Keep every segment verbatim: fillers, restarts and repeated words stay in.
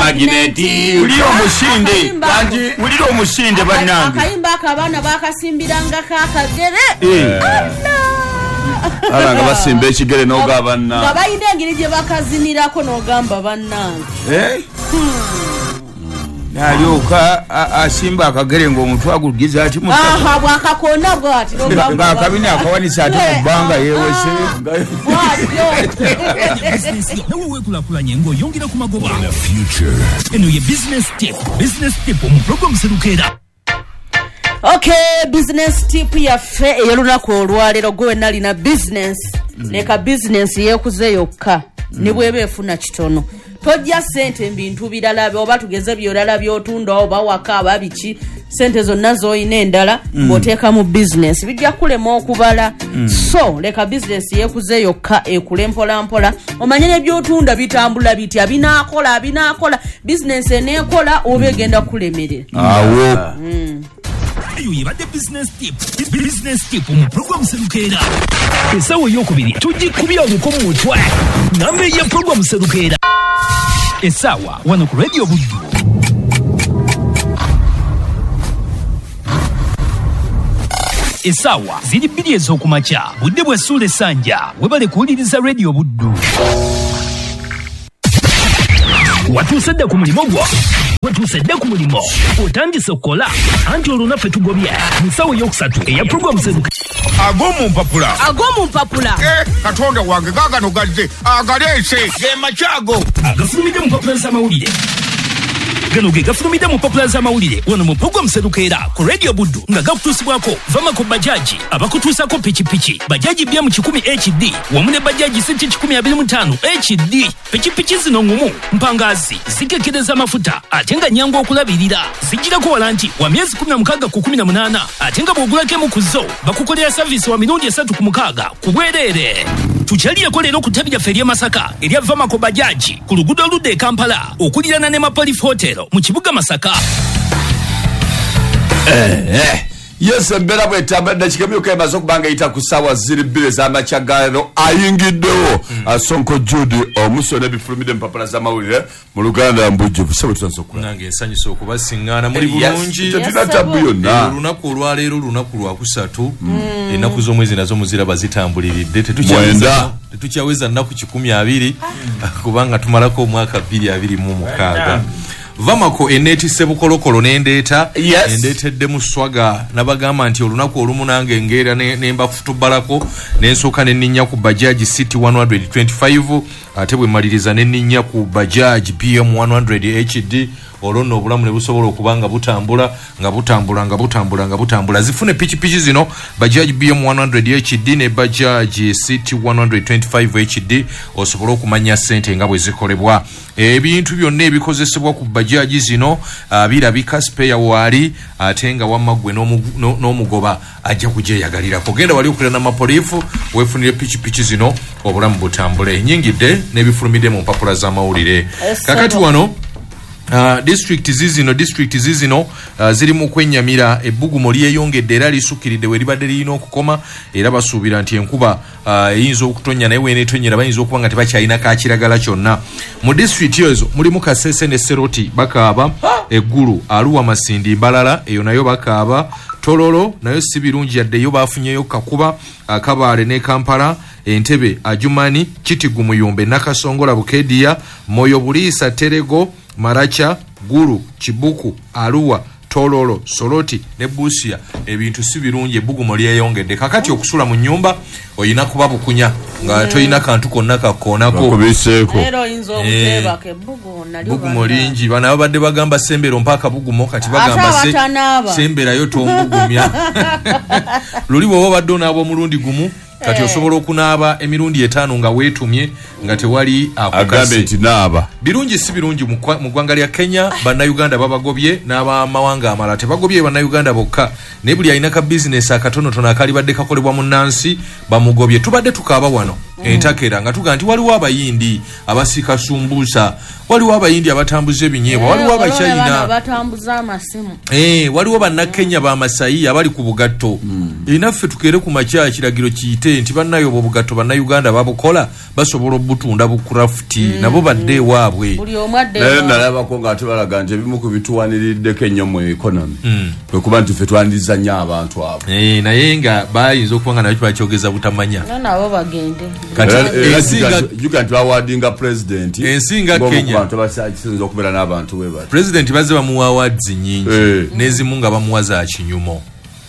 magneti ulio mushinde kandi ulio mushinde banange akayimba akabana bakasimbiranga kakagere ala nga basimba ekigere n'ogabana nga bayina engeri gye bakazinirako n'ogamba bannange eh nalyoka asimba akagere ng'omuntu agugiza ati musa aha bwakakona bwati n'ogamba akabina akawanisa ate mu bbanga yeewese nawe weekulakulanye ng'oyongera ku magoba eno ye business tip business tip mu program Serukera. Okay, business tip ya fe eyolunaku olwalero gwe nalina business mm. leka business yekuze yokka mm. ne bwebe efuna kitono tojja sente mbintu birala oba tugeze byolala byotunda oba waka ababiki sente zonna zoyina endala mm. boteeka mu business bijja kulema okubala mm. so leka business yekuze yokka ekule mpola mpola omanye ne byotunda bitambula bitya binaakola binaakola business eneekola oba egenda kulemerera awo mm. Ayo yibadde business tip business tip mu program Serukera. Esawo yokubiri tujikubya obuko mu mutwe nambe ya program Serukera. Esawa wano ku radio Buddu. Esawa ziri bbiri ez'okumakya budde bwe Sule Sanja webale kuwuliriza radio Buddu. Watuusedde ku mulimo gwo watuusedde ku mulimo otandise okukola anti olunafe tugobye musawo yokusatu eya program Serukera. Agomu mpapula agomu mpapula eh katonda wange gagano gazze agalese ge machago agafulumidde mu mpapula z'amawulire gano ge gafulumidde mu mpapula z'amawulire wano mu program Serukera ku radio Buddu nga gakutuusibwako Vamako bajaji abakutuusako pikipiki bajaji bya mu kikumi H D wamu ne bajaji siti kikumi abiri mu ttaano H D pikipiki zino ngumu mpangazi zikekereza amafuta ate nga nyangu okulabirira zijirako walanti wa myezi kumi na mukaaga ku kumi na munaana ate nga bw'ogulako emu ku zo bakukolera savisi wa mirundi esatu ku mukaaga ku bwereere. Tukyaliyeko leero ku ttabi lyaffe ery'e Masaka erya Vamako bajaji ku luguudo oludda e Kampala okulirana ne Mapolif Hotel mu kibuga Masaka. eh eh yes mbera bwetamba dakikabyo emaze okubanga yita ku sawa ziri bbiri z'amakyagalo ayingiddewo mm. Asonko Judy omusone bifulumide mpapula z'amawulire mu Luganda mbujju busebe tutansokola nange ensanyusa okubasingana muri bulungi tetutabu yonna olunaku olwaleero olunaku lwa kusatu ennaku z'omwezi nazo muzira bazitambuliridde tetukyaweza nnaku kikumi abiri kubanga tumalako omwaka bbiri abiri mu mukaaga. Vamako eneti sebukolokolo nendeeta yes. Endeetedde mu swaga nabagamba nti olunaku olumu nange ngera nemba futubalako nensooka nenninya ku bajaji city one twenty-five ate bwe maliriza nenninya ku bajaji B M one hundred H D olonno obulamu ne busobola okubanga butambula nga butambula nga butambula nga butambula zifune pikipiki zino bajaji B M one hundred H D ne bajaji city one twenty-five H D osobola okumanya sente nga bwe zikolebwa. Ebintu byonna ebikozesebwa ku bajaji zino birabika spare wali ate nga wamagwe n'omugoba ajja kujeyagalira kugenda wali okulira na mapolifu wefunire pikipiki zino obulamu butambule nyingidde n'ebifulumidde mu mpapula z'amawulire. Kakati wano Uh, district zizino district zizino uh, ziri mu kwenyamira ebbugumo lyeyongedde era lisukiridde we libadde lirina okukoma era basuubira nti enkuba eyinza uh, okutonya naye weenetonyera bayinza okuba nga tebakyalina kakiragala kyonna. Mu district ezo mulimu Kasese ne Seroti bakaaba eggulu Aluwa Masindi Mbalala eyo nayo bakaaba Tololo nayo si birungi yaddeyo bafunyeyo kakuba Kabaale ne Kampala Entebe Ajumani Kitigu Muyumbe Nakasongola Bukedia Moyo Buliisa Terego Maracha Guru Chibuku Aluwa Tololo Soroti ne Busia ebintu si birungi ebbugumo lyeyongedde kakati okusula mu nyumba oyina kuba bukunya nga toyina kantu konna kakkoonako kubiseeko ero inzo okuteba ke bugumo nalyo bugumo lingi bana babadde bagamba sembero mpaka bugumo kati bagamba se sembera yo tombugumya luli bwo badde nabo mulundi gumu kati osobola okunaaba emirundi etaano nga weetumye nga tewali akukase naba birungi si birungi mu ggwanga lya Kenya bannayuganda babagobye n'abamawanga amala tebagobye bannayuganda bokka ne buli alina ka business akatonotono akali badde kakolebwa mu Nansi bamugobye tubadde tukaaba wano entakera nga tuga nti waliwo abayindi abasika sumbusa waliwo abayindi abatambuza ebinyeebwa waliwo abachina abatambuza amasimu eh waliwo bannakenya ba Masai abali ku bugatto inaffe tukere ku macha kiragiro kiyite nti bannayo bo bugatto bannayuganda babukola basobola obutunda bu crafti nabo badde waabwe buli omwadde naye nalaba ko nga tebalaga nti ebimu ku bituwaniride Kenya mu economy bwe kuba nti ffe twandiza nnyo abantu abo eh naye nga bayinza okubanga nabyo bakyogeza butamanya nabo bagende kati ensinga jukanti bawadinga president ensinga Kenya abantu basakisinza okubeera n'abantu we bati president baze bamuwa awards nyingi nezimu nga bamuwaza kinyumo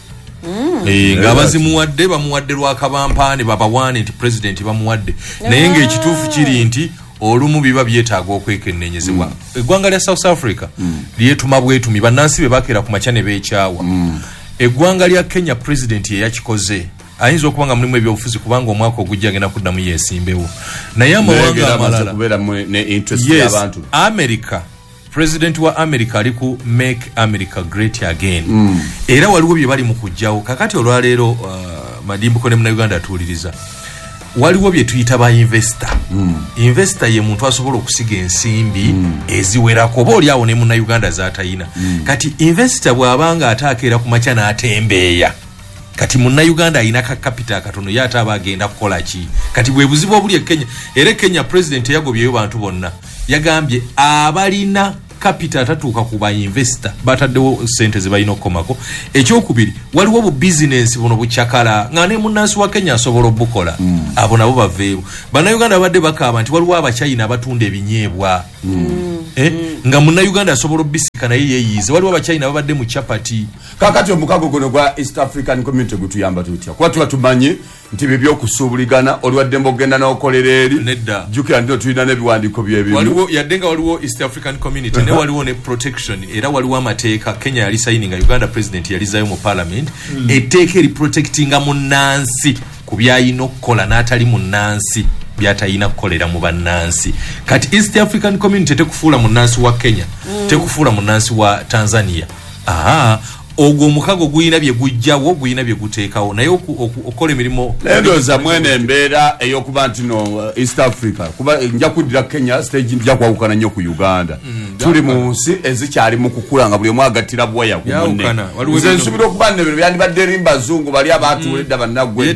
eh nga bazimuwadde bamuwadde lwakabampaane babawane nti president bamuwadde naye nga ekituufu kiri nti olumu biba byetaaga okwekennenyezebwa eggwanga lya South Africa lyetuma bwetumi bannansi be bakeera ku macha ne beekyawa eggwanga lya Kenya president ye yakikoze ayinza okuba nga mulimu ebyobufuzi kubanga omwaka ogujja agenda kuddamu yeesimbewo naye amawanga amalala kubeera ne interest yes, y'abantu America president wa America ali ku make America great again mm. era waliwo bye bali mu kujjawo kakati olwaleero uh, madimbuko ne Uganda atuuliriza waliwo bye tuyita ba investor mm. investor ye muntu asobola okusiga ensimbi mm. eziwerako bo lyawo ne mu Uganda zaatayina mm. kati investor bw'abanga atakeera ku macha n'atembeeya kati munna Uganda ayina ka capital katono yata abagenda kukola ki kati bwe buzibu obuli e Kenya ere Kenya president yagobyeyo bantu bonna yagambye abalina capital tatuuka kuba investor bataddewo sente ze balina okukomako ekyokubiri waliwo bu business buno bukyakala nga ne munnansi wa Kenya asobola obukola mm. abo nabo baveewo bana Uganda badde bakaaba nti waliwo abachina abatunda ebinyeebwa mm. eh mm. nga munna Uganda asobola obisika naye yeyize waliwo abachina babadde mu chapati kakati omukago gono gwa East African Community gutuyamba tutya kwa tuba tumanyi nti bibyo kusubuligana olwadde mbogenda n'okolera eri nedda jukira ndio tulina n'ebiwandiiko by'ebintu waliwo yaddenga waliwo East African Community uh -huh. ne waliwo ne protection era waliwo amateeka Kenya yali signing Uganda president yalizayo mu parliament mm. etteeka eri protectinga munnansi ku byayina okukola n'atali munnansi byatayina kukolera mu bannansi kati East African Community tekufuula munnansi wa Kenya mm. tekufuula munnansi wa Tanzania aha ogwo mukago guyina bye gujjawo guyina bye guteekawo naye okola emirimu endoza mwene embeera eyokuba nti no East Africa kuba nja kuddira Kenya stage nja kwawukana nnyo ku Uganda mm, tuli mu nsi ezikyali mu kukula nga buli omu agattira bwaya ku munne nze nsubira okuba nne bino byandibadde rimba zungu bali abaatuuledda bannaggwe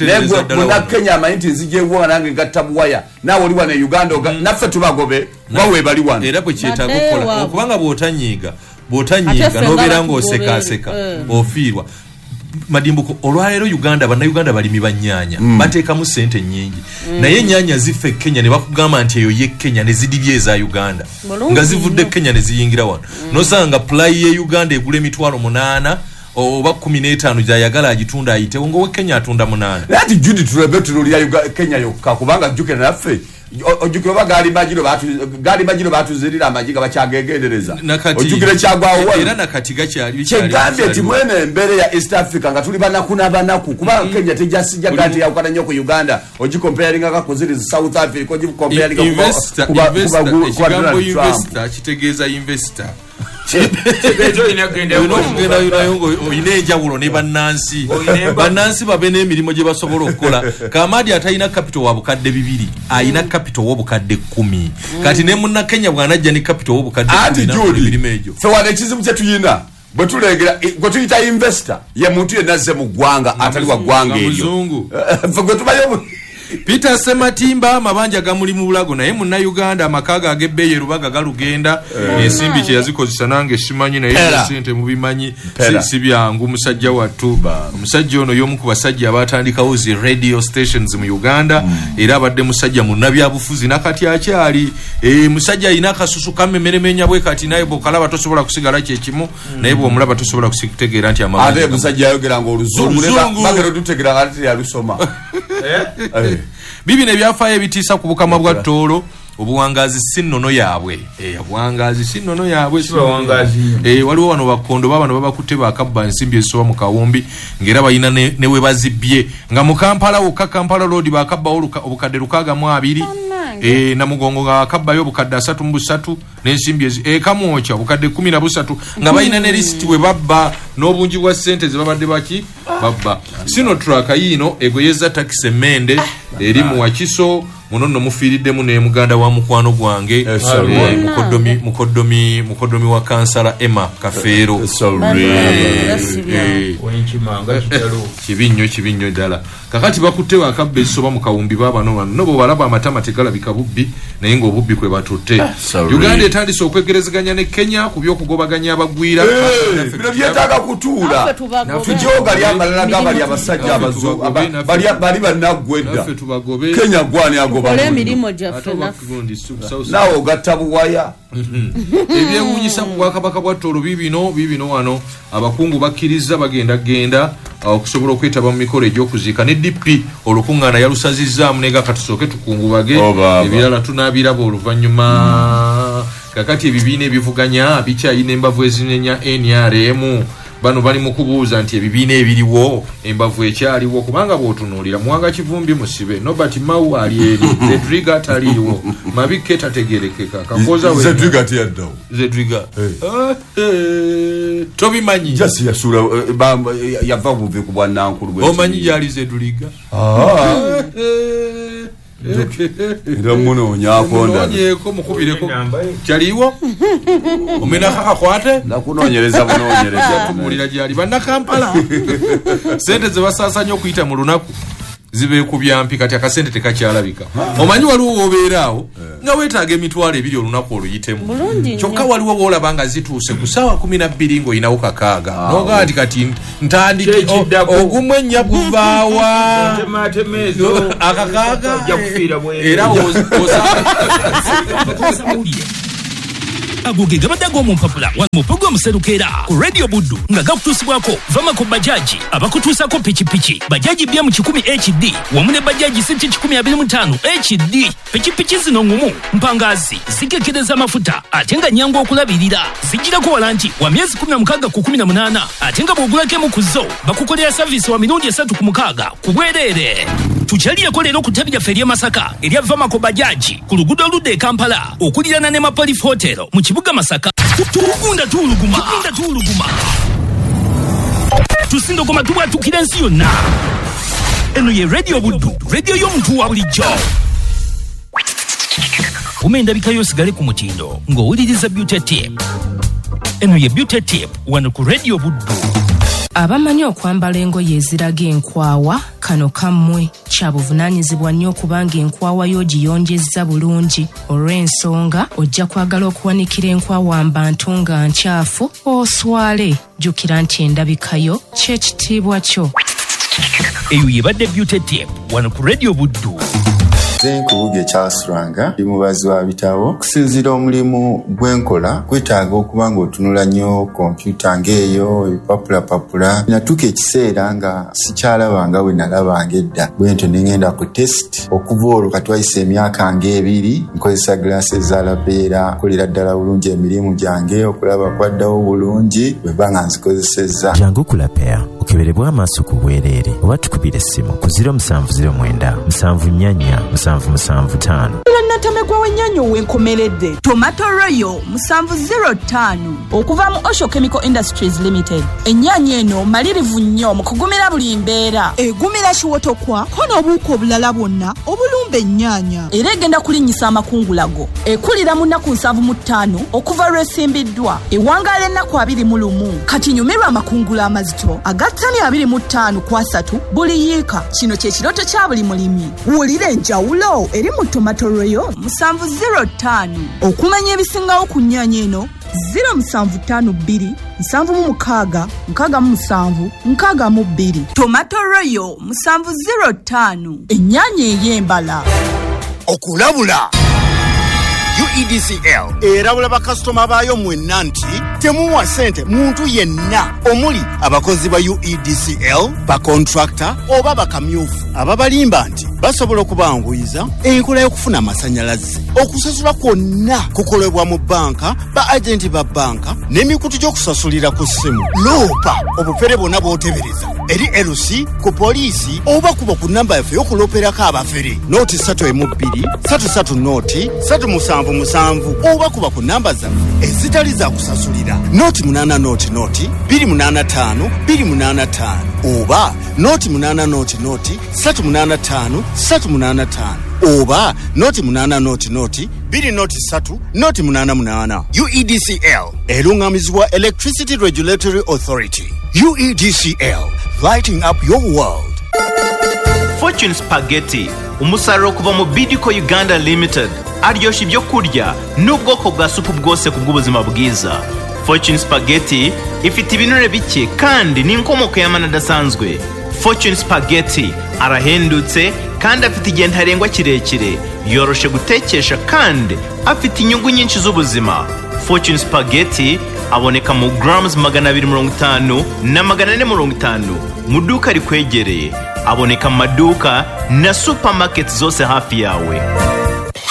naye Kenya amanyi nti nzijeewo nange ngatta bwaya naawe oli wano e Uganda naffe tubagobe bawe bali wano era bwe kyetaaga okukola okubanga bw'otanyiiga botanyiga nobera ngo seka seka uh. ofiirwa madimbuko olwaleero Uganda bana Uganda bali mibanyanya mm. bateka mu sente nyingi mm. naye nyanya zife Kenya ne bakugamba nti eyo ye Kenya ne zidibye za Uganda nga zivudde Kenya ne ziyingira wano mm. nosanga play ye Uganda egule mitwalo munana oba kumi n'etaano jayagala agitunda ayite ngo we Kenya atunda munana ati Judy tulebe tululya Kenya yokka kubanga jukira naffe ojukira bagali bajiro batu gali bajiro batu zirira amajiga bacyagegendereza ojukire cyagwawo era nakati gacyali cyegambye ati mwene mbere ya East Africa nga tuli banakuna banaku kuba Kenya tejasija gati ya ukana nyo ku Uganda oji comparing aka kuziri South Africa oji comparing ka investor kuba investor kitegeeza investor Bejo inagenda okugenda yongo ineja wulo ne bannansi bannansi babene emirimo gye basobola okukola Kamadi atayina capital wabukadde bibiri ayina capital wobukadde kumi kati ne munna Kenya bwanajja ne capital wobukadde kumi na emirimo egyo so wane kizibu kye tuyina bwe tulegera gwe tuyita investor ye muntu yenazze mu gwanga atali wa gwanga eryo gwe tubayo Peter Sematimba mabanja gamuli mu bulago naye munna Uganda amakaga agebe rubaga galugenda ensimbi uh. kye yazikozesa nange simanyi naye sente mu bimanyi si byangu musajja wattu omusajja ono y'omu ku basajja abatandikawo zi radio stations mu Uganda mm. era abadde musajja munna byabufuzi nakati akyali e, musajja ayina akasusu kamemeremenya bwe kati naye bokalaba tosobola kusigala kyekimu mm. naye bw'omulaba tosobola kutegeera nti amagezi ate musajja ayogera nga oluzungu bagero dutegeera nga ati yalusoma eh bibi ne byafaayo ebitiisa ku bukama bwa Toolo obuwangazi sinnono yaabwe eh obuwangazi sinnono yaabwe siwangazi eh waliwo wano bakondo babano babakutte bakabba ensimbi esoba mu kawombi ngera bayina ne, ne we bazibye nga mu Kampala wo Kampala road bakabba obukadde lukaga mu abiri eh namugongo nga kabbayo bukadde asatu mu busatu n'ensimbi ezi e kamwocha bukadde kumi na busatu nga bayina ne list we babba n'obungi bwa sente ze babadde baki babba sino truck yino egoyeza taxi mende eri mu wakiso muno no mufiiriddemu ne muganda wa mukwano gwange mukodomi mukodomi mukodomi wa kansala Emma Kafeero kibinyo kibinyo dala kakati bakutewa akabbe soba mu kawumbi baba no no bo balaba amatama tegalabika bubbi naye ngo obubbi kwe batutte Uganda etandise okwegerezeganya ne Kenya ku byokugobaganya abagwira bino byetaaga kutuula tujoga lyamalala gabali abasajja abazo bali bali banagwedda Kenya gwani ago ole milimo jaffe nawo gatabuwaya ebyewunyisa ku bwakabaka bwa Tooro bibino bibino wano abakungu bakkiriza bagenda genda okusobola okwetaba mu mikolo egy'okuziika ne D P olukungana yalusazizaamu nega katusooke tukungubage ebirala tunaabiraba oluvannyuma kakati ebibiina ebivuganya bikyayina embavu ezinenya N R M bano bali mu kubuuza nti ebibiina ebiriwo embavu ekyaliwo kubanga bw'otunuulira Mwanga Kivumbi musibe Nobert Mau ali eri Zedriga taliiwo Mabike tategerekeka kakoza we Zedriga tiyaddawo Zedriga tobimanyi jasi yasula yava buve ku bwannankulu bwe omanyi gyali Zedriga ndo muno nyakonda nyeko mukubireko kyaliwo omena kaka kwate nakunonyereza bunonyereza tumulira gyali bana Kampala sente ze basasanya okuyita mu lunaku zibe ku byampi kati akasente tekakyalabika omanyi waliwo obeeraawo nga weetaaga emitwalo ebiri olunaku oluyitemu kyokka waliwo woolabanga zituuse ku ssaawa kumi na bbiri ng'olinawo kakaaga noga nti kati ntandiki ogumu ennya guvaawa akakaaga era agoge gabadde ag'omumpapula wamupogo omuserukera ku radio buddu nga gakutuusibwako vama ku bajaji abakutuusako pikipiki bajaji bya mu kikumi H D wamu ne bajaji siti kikumi abiri mu ttaano H D pikipiki zino ngumu mpangazi zikekereza amafuta ate nga nyangu okulabirira zigirako wala nti wa myezi kumi na mukaaga ku kumi na munaana ate nga bw'ogulako emu ku zo bakukolera savisi wa mirundi esatu ku mukaaga ku bwereere tukyalirako leero ku ttabi lyaffe ery'e Masaka erya Vamako bajaji ku luguudo oludda e Kampala okulirana ne Mapolif Hotel mu kibuga Masaka tugunda tuuluguma tugunda tuuluguma tusindogoma tubwatukira ensi yonna eno ye radio buddu radio y'omuntu wa bulijjo umendabika yosigale ku mutindo ng'owuliriza beauty tip eno ye beauty tip wano ku radio buddu abamanyi okwambala engoye eziraga enkwawa kano kammwe kya buvunaanyizibwa nnyo okubanga enkwawa y'ogiyonjezza bulungi olw'ensonga ojja kwagala okuwanikira enkwawa mbantu nga nkyafu oswale jjukira nti endabikayo ky'ekitiibwa kyo eyo yebadde beauty tip wano ku radio buddu Nkubuge Kyasuranga ndi mubazi wa bitabo okusinziira omulimu gwenkola kwetaaga okuba nga otunula nnyo kompyuta ng'eyo ebipapula papula natuuka ekiseera nga sikyalabanga bwe nalabanga edda bwentyo ne ngenda ku test okuva olwo katwayisa emyaka ng'ebiri nkozesa glasses za labeera kolera ddala bulungi emirimu gyange okulaba kwaddawo bulungi bwe bba nga nzikozesezza jangu kulapea okeberebwa amaaso ku bwereere oba tukubira essimu ku ziro musanvu ziro mwenda musanvu nnyanya musanvu musanvu ttaano natamegwa w'ennyanyo w'enkomeredde tomato royo musanvu ziro ttaano okuva mu Osho Chemical Industries Limited ennyaanya eno malirivu nnyo mu kugumira buli mbeera egumira kiwotokwa ko n'obuuka obulala bwonna obulumba ennyaanya era egenda kulinnyisa amakungulago ekulira mu nnaku nsanvu mu ttaano okuva lw'esimbiddwa ewangaala ennaku abiri mu lumu kati nyumirwa amakungula amazito aga ttani abiri mu ttaano ku asatu buli yiika kino kye kirooto kya buli mulimi wulira enjawulo eri mu tomato royo musanvu ziro ttaano okumanya ebisingawo ku nnyaanya eno ziro musanvu ttaano bbiri nsanvu mu mukaaga nkaaga mu musanvu nkaaga mu bbiri tomato royo musanvu ziro ttaano ennyaanya ey'embala okulabula U E D C L erabula bakasitoma baayo mwenna nti temuwa ssente muntu yenna omuli abakozi ba U E D C L bakontrakta oba bakamyufu ababalimba nti basobola okubanguyiza enkola y'okufuna amasannyalaze okusasula kwonna kukolebwa mu banka ba agenti ba banka n'emikutu gy'okusasulira ku ssimu loopa obufere bwonna bw'otebereza eri L C ku poliisi oba kuba ku nnamba yaffe y'okulooperako abafere nooti ssatu emu bbiri ssatu ssatu nooti ssatu musanvu musanvu oba kuba ku nnamba zaffe ezitali za kusasulira nooti munaana nooti nooti bbiri munaana ttaano bbiri munaana ttaano oba nooti munaana nooti nooti ssatu munaana ttaano ssatu munaana ttaano oba noti munana noti noti biri noti satu noti munana munana. U E D C L erungamizibwa Electricity Regulatory Authority. U E D C L, lighting up your world. Fortune Spaghetti umusaruro kuva mu Bidco Uganda Limited aryoshya ibyo kurya n'ubwoko bwa supu bwose ku bw'ubuzima bwiza. Fortune Spaghetti ifite ibinure bike kandi ni inkomoko y'amana adasanzwe. Fortune Spaghetti arahendutse kandi afite igihe ntarengwa kirekire, yoroshe gutekesha kandi afite inyungu nyinshi z'ubuzima. Fortune Spaghetti aboneka mu grams magana abiri mirongo itanu na magana ane mirongo itanu mu duka rikwegereye. Aboneka mu maduka na supermarket zose hafi yawe.